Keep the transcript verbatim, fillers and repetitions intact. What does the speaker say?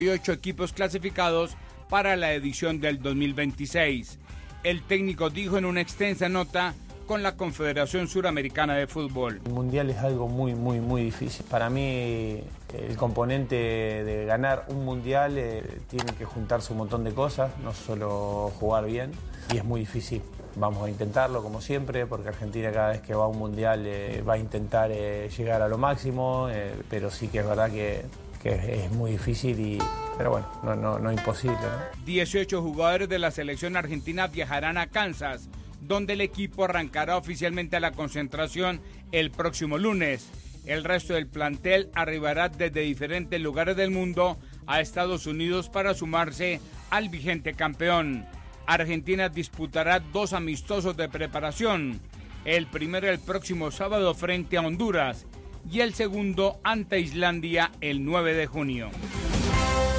ocho equipos clasificados para la edición del dos mil veintiséis. El técnico dijo en una extensa nota con la Confederación Suramericana de Fútbol. El Mundial es algo muy, muy, muy difícil. Para mí, el componente de ganar un Mundial eh, tiene que juntarse un montón de cosas, no solo jugar bien, y es muy difícil. Vamos a intentarlo como siempre, porque Argentina cada vez que va a un Mundial eh, va a intentar eh, llegar a lo máximo, eh, pero sí que es verdad que, que es muy difícil, y, pero bueno, no, no, no imposible, ¿no? dieciocho jugadores de la selección argentina viajarán a Kansas, donde el equipo arrancará oficialmente a la concentración el próximo lunes. El resto del plantel arribará desde diferentes lugares del mundo a Estados Unidos para sumarse al vigente campeón. Argentina disputará dos amistosos de preparación, el primero el próximo sábado frente a Honduras y el segundo ante Islandia el nueve de junio.